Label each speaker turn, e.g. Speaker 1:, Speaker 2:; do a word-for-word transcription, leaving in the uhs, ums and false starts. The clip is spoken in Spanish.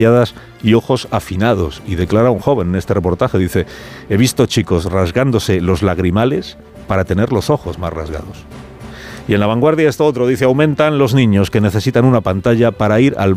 Speaker 1: y ojos afinados. Y declara un joven en este reportaje, dice: he visto chicos rasgándose los lagrimales para tener los ojos más rasgados. Y en La Vanguardia está otro, dice: aumentan los niños que necesitan una pantalla para ir al